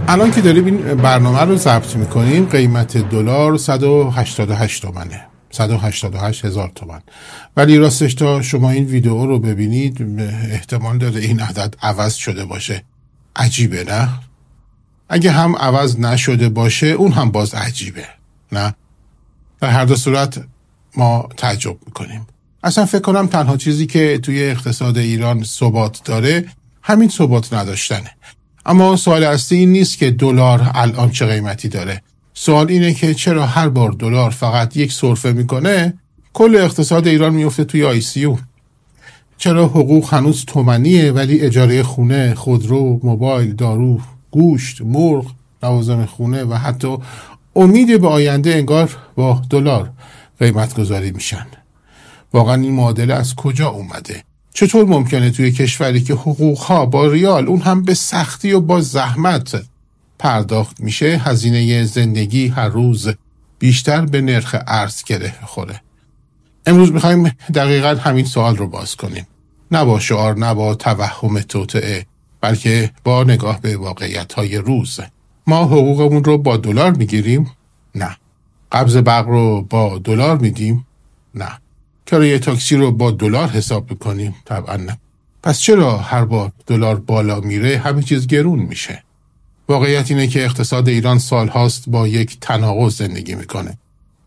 الان که داریم این برنامه رو ضبط میکنیم قیمت دلار 188 تومنه، 188,000 تومان. ولی راستش تا شما این ویدیو رو ببینید احتمال داره این عدد عوض شده باشه. عجیبه نه؟ اگه هم عوض نشده باشه اون هم باز عجیبه نه؟ در هر دو صورت ما تعجب میکنیم. اصلا فکر کنم تنها چیزی که توی اقتصاد ایران ثبات داره همین ثبات نداشتنه. اما سوال اصلی این نیست که دلار الان چه قیمتی داره. سوال اینه که چرا هر بار دلار فقط یک سرفه میکنه کل اقتصاد ایران میفته توی ICU؟ چرا حقوق هنوز تومنیه ولی اجاره خونه، خودرو، موبایل، دارو، گوشت، مرغ، لوازم خونه و حتی امید به آینده انگار با دلار قیمت گذاری میشن؟ واقعا این معادله از کجا اومده؟ چطور ممکنه توی کشوری که حقوقها با ریال اون هم به سختی و با زحمت پرداخت میشه هزینه زندگی هر روز بیشتر به نرخ ارز گره خوره؟ امروز میخوایم دقیقاً همین سوال رو باز کنیم. نه با شعار، نه با توهم توطئه، بلکه با نگاه به واقعیت‌های روز. ما حقوقمون رو با دلار میگیریم؟ نه. قبض برق رو با دلار میدیم؟ نه. کرایه تاکسی رو با دلار حساب میکنیم؟ طبعا نه. پس چرا هر بار دلار بالا میره همه چیز گرون میشه؟ واقعیت اینه که اقتصاد ایران سالهاست با یک تناقض زندگی میکنه.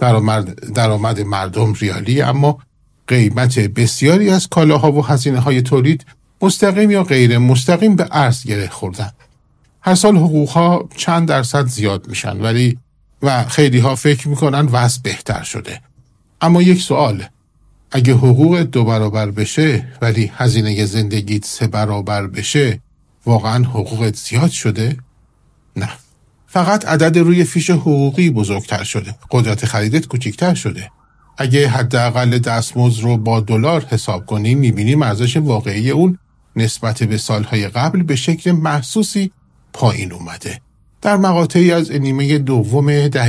درآمد مردم ریالی، اما قیمت بسیاری از کالاها و هزینه‌های تولید مستقیم یا غیر مستقیم به ارز گره خوردن. هر سال حقوقها چند درصد زیاد میشن و خیلی ها فکر میکنن وضع بهتر شده. اما یک سوال، اگه حقوق 2 برابر بشه ولی هزینه زندگیت 3 برابر بشه واقعا حقوقت زیاد شده؟ نه. فقط عدد روی فیش حقوقی بزرگتر شده. قدرت خریدت کوچیکتر شده. اگه حداقل دستمزد رو با دلار حساب کنیم میبینیم ارزش واقعی اون نسبت به سالهای قبل به شکل محسوسی پایین اومده. در مقاطعی از نیمه دوم دهه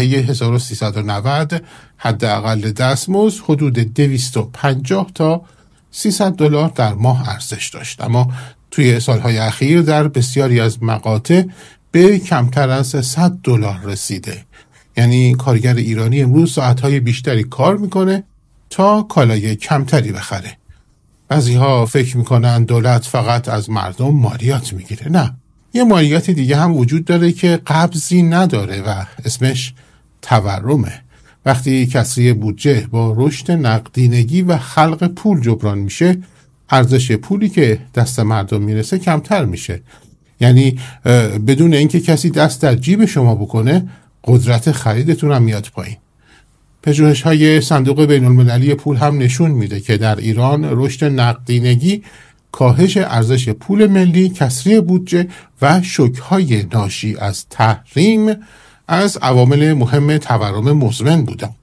1390 حداقل دستمزد حدود 250 تا 300 دلار در ماه ارزش داشت، اما توی سالهای اخیر در بسیاری از مقاطع به کمتر از 100 دلار رسیده. یعنی کارگر ایرانی امروز ساعتهای بیشتری کار میکنه تا کالای کمتری بخره. بعضی‌ها فکر میکنن دولت فقط از مردم مالیات میگیره. نه، یه مالیات دیگه هم وجود داره که قبضی نداره و اسمش تورمه. وقتی کسری بودجه با رشد نقدینگی و خلق پول جبران میشه، ارزش پولی که دست مردم میرسه کمتر میشه. یعنی بدون اینکه کسی دست در جیب شما بکنه قدرت خریدتون هم میاد پایین. پژوهش‌های صندوق بین‌المللی پول هم نشون میده که در ایران رشد نقدینگی، کاهش ارزش پول ملی، کسری بودجه و شوک‌های ناشی از تحریم از عوامل مهم تورم مزمن بودند.